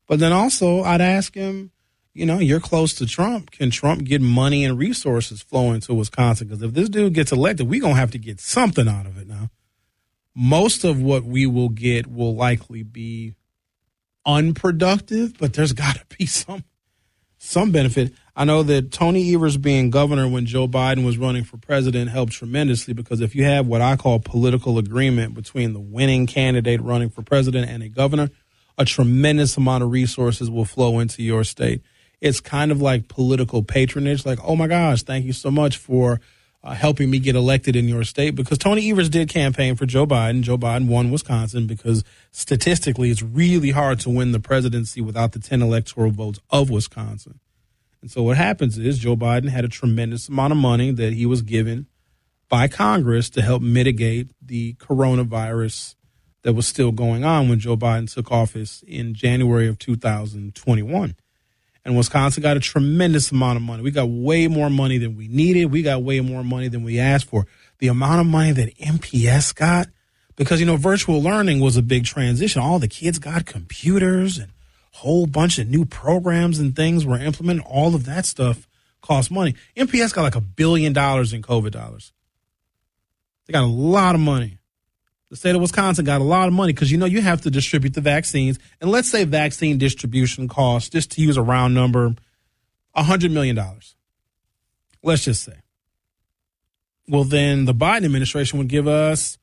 But then also I'd ask him, you're close to Trump. Can Trump get money and resources flowing to Wisconsin? Because if this dude gets elected, we're going to have to get something out of it now. Most of what we will get will likely be unproductive, but there's got to be some benefit. I know that Tony Evers being governor when Joe Biden was running for president helped tremendously, because if you have what I call political agreement between the winning candidate running for president and a governor, a tremendous amount of resources will flow into your state. It's kind of like political patronage, like, oh, my gosh, thank you so much for helping me get elected in your state, because Tony Evers did campaign for Joe Biden. Joe Biden won Wisconsin because statistically it's really hard to win the presidency without the 10 electoral votes of Wisconsin. And so what happens is Joe Biden had a tremendous amount of money that he was given by Congress to help mitigate the coronavirus that was still going on when Joe Biden took office in January of 2021. And Wisconsin got a tremendous amount of money. We got way more money than we needed. We got way more money than we asked for. The amount of money that MPS got, because, virtual learning was a big transition. All the kids got computers and a whole bunch of new programs and things were implemented. All of that stuff cost money. MPS got like $1 billion in COVID dollars. They got a lot of money. The state of Wisconsin got a lot of money because, you have to distribute the vaccines. And let's say vaccine distribution costs, just to use a round number, $100 million. Let's just say. Well, then the Biden administration would give us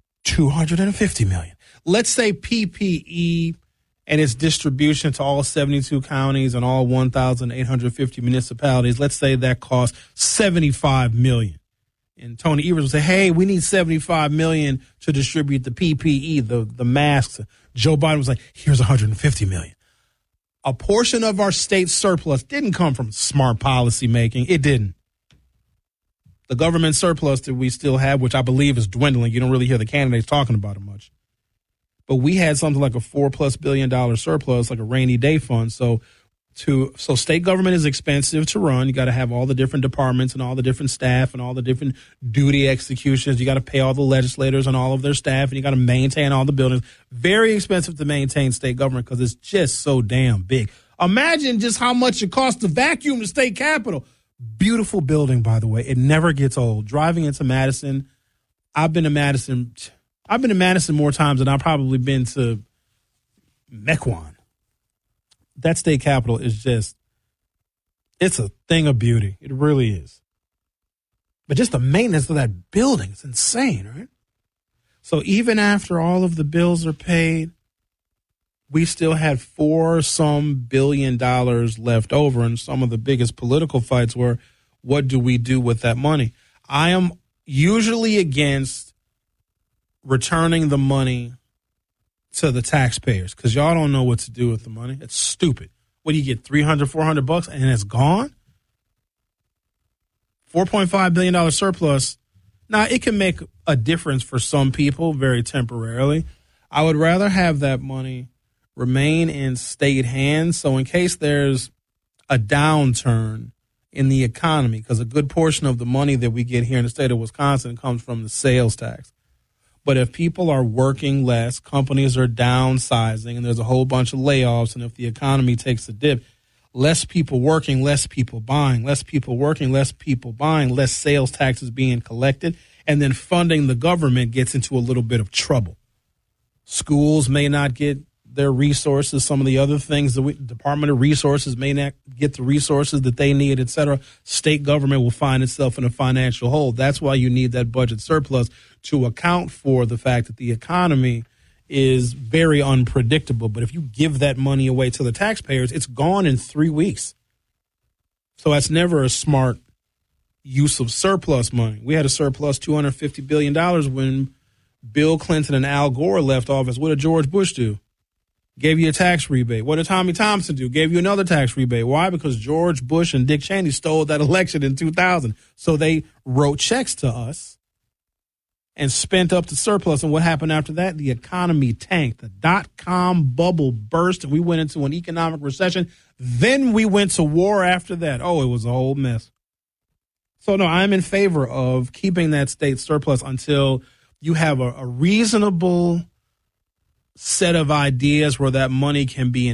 $250 million. Let's say PPE and its distribution to all 72 counties and all 1,850 municipalities, let's say that costs $75 million. And Tony Evers would say, hey, we need $75 million to distribute the PPE, the masks. Joe Biden was like, here's $150 million. A portion of our state surplus didn't come from smart policy making. It didn't. The government surplus that we still have, which I believe is dwindling. You don't really hear the candidates talking about it much. But we had something like a $4+ billion surplus, like a rainy day fund. So state government is expensive to run. You got to have all the different departments and all the different staff and all the different duty executions. You got to pay all the legislators and all of their staff, and you got to maintain all the buildings. Very expensive to maintain state government because it's just so damn big. Imagine just how much it costs to vacuum the state capitol. Beautiful building, by the way. It never gets old. Driving into Madison, I've been to Madison more times than I've probably been to Mequon. That state capitol is it's a thing of beauty. It really is. But just the maintenance of that building is insane, right? So even after all of the bills are paid, we still had $4 billion left over. And some of the biggest political fights were, what do we do with that money? I am usually against returning the money to the taxpayers because y'all don't know what to do with the money. It's stupid. What do you get, $300, $400 and it's gone? $4.5 billion surplus. Now, it can make a difference for some people very temporarily. I would rather have that money remain in state hands. So in case there's a downturn in the economy, because a good portion of the money that we get here in the state of Wisconsin comes from the sales tax. But if people are working less, companies are downsizing, and there's a whole bunch of layoffs, and if the economy takes a dip, less people working, less people buying, less people working, less people buying, less sales taxes being collected, and then funding the government gets into a little bit of trouble. Schools may not get their resources. Some of the other things, the Department of Resources may not get the resources that they need, et cetera. State government will find itself in a financial hole. That's why you need that budget surplus to account for the fact that the economy is very unpredictable. But if you give that money away to the taxpayers, it's gone in 3 weeks. So that's never a smart use of surplus money. We had a surplus $250 billion when Bill Clinton and Al Gore left office. What did George Bush do? Gave you a tax rebate. What did Tommy Thompson do? Gave you another tax rebate. Why? Because George Bush and Dick Cheney stole that election in 2000. So they wrote checks to us and spent up the surplus. And what happened after that? The economy tanked. The dot-com bubble burst, and we went into an economic recession. Then we went to war after that. Oh, it was a whole mess. So, no, I'm in favor of keeping that state surplus until you have a reasonable set of ideas where that money can be